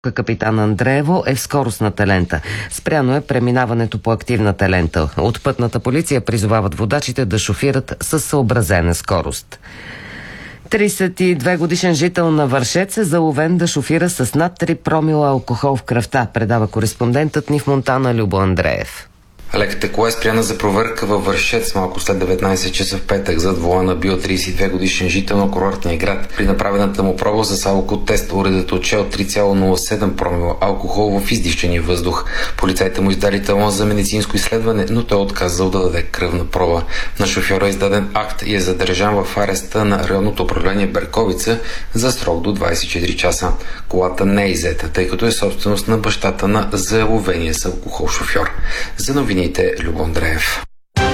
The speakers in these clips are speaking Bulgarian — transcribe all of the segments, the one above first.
Капитан Андреево е в скоростната лента. Спряно е преминаването по активната лента. От пътната полиция призовават водачите да шофират със съобразена скорост. 32 годишен жител на Вършец е заловен да шофира с над 3 промила алкохол в кръвта, предава кореспондентът ни в Монтана Любо Андреев. Леката кола е спряна за проверка във Вършец малко след 19 часа в петък. Зад волана бил 32 годишен жител на курортния град. При направената му проба с алкотест уредът отчел 3,07 промила алкохол в издишчения въздух. Полицайите му издали талон за медицинско изследване, но той отказал да даде кръвна проба. На шофьора е издаден акт и е задържан в ареста на районното управление Берковица за срок до 24 часа. Колата не е иззета, тъй като е собственост на бащата на заловения с алкохол шофьор. За новините Любо Андреев.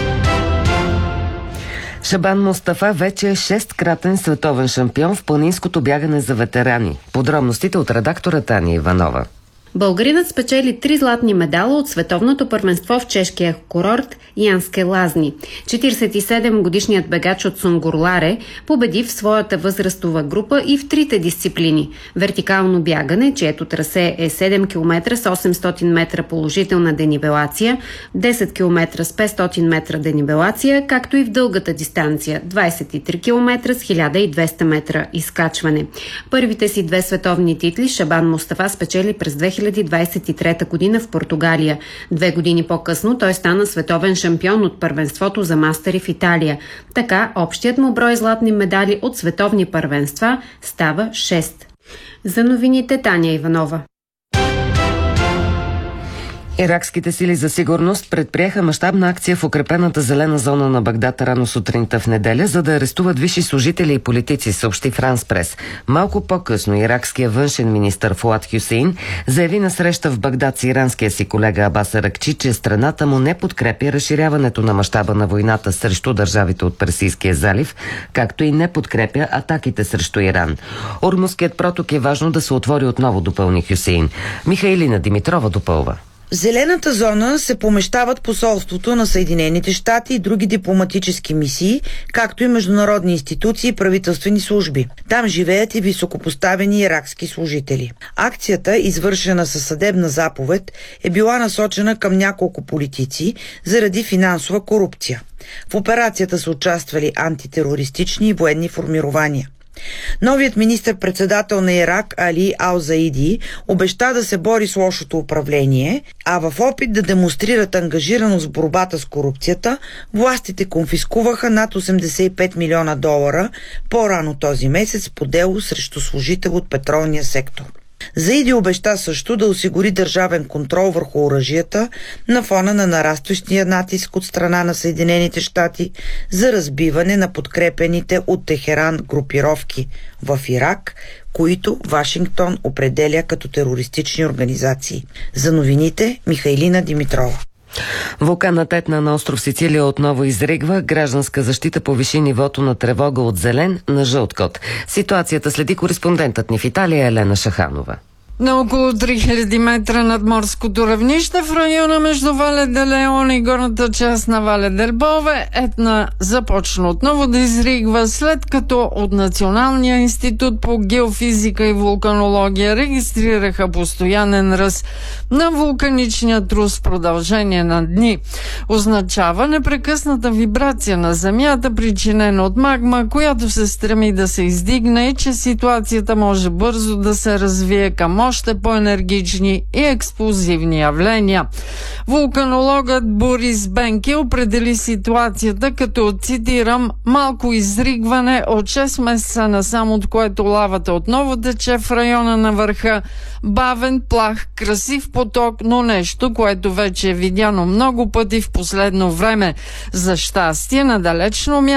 Шабан Мустафа вече е 6-кратен световен шампион в планинското бягане за ветерани. Подробностите от редактора Таня Иванова. Българинът спечели 3 златни медала от световното първенство в чешкия курорт Янске Лазни. 47-годишният бегач от Сунгурларе победи в своята възрастова група и в трите дисциплини. Вертикално бягане, чието трасе е 7 км с 800 метра положителна денивелация, 10 км с 500 метра денивелация, както и в дългата дистанция 23 км с 1200 метра изкачване. Първите си 2 световни титли Шабан Мустафа спечели през 2023 година в Португалия. 2 години по-късно той стана световен шампион от първенството за мастери в Италия. Така, общият му брой златни медали от световни първенства става 6. За новините Таня Иванова. Иракските сили за сигурност предприеха мащабна акция в укрепената зелена зона на Багдад рано сутринта в неделя, за да арестуват висши служители и политици, съобщи Франс Прес. Малко по-късно иракският външен министър Фуад Хюсейн заяви на среща в Багдад с иранския си колега Абас Аракчи, че страната му не подкрепя разширяването на мащаба на войната срещу държавите от Персийския залив, както и не подкрепя атаките срещу Иран. Ормузският проток е важно да се отвори отново, допълни Хюсейн. Михаилина Димитрова допълва. В зелената зона се помещават посолството на Съединените щати и други дипломатически мисии, както и международни институции и правителствени служби. Там живеят и високопоставени иракски служители. Акцията, извършена със съдебна заповед, е била насочена към няколко политици заради финансова корупция. В операцията са участвали антитерористични и военни формирования. Новият министър-председател на Ирак Али Ал-Заиди обеща да се бори с лошото управление, а в опит да демонстрират ангажираност в борбата с корупцията, властите конфискуваха над 85 милиона долара по-рано този месец по дело срещу служител от петролния сектор. Заиди обеща също да осигури държавен контрол върху оръжията на фона на нарастващия натиск от страна на Съединените щати за разбиване на подкрепените от Техеран групировки в Ирак, които Вашингтон определя като терористични организации. За новините Михаилина Димитрова. Вулканът Етна на остров Сицилия отново изригва. Гражданска защита повиши нивото на тревога от зелен на жълт код. Ситуацията следи кореспондентът ни в Италия Елена Шаханова. На около 3000 метра над морското равнище в района между Вале де Леон и горната част на Вале дел Бове, Етна започна отново да изригва, след като от Националния институт по геофизика и вулканология регистрираха постоянен ръст на вулканичния трус в продължение на дни. Означава непрекъсната вибрация на земята, причинена от магма, която се стреми да се издигне, и че ситуацията може бързо да се развие към още по-енергични и експлозивни явления. Вулканологът Борис Бенке определи ситуацията като, цитирам, малко изригване от 6 месеца насам, от което лавата отново тече в района на върха. Бавен, плах, красив поток, но нещо, което вече е видяно много пъти в последно време. За щастие, на далечно място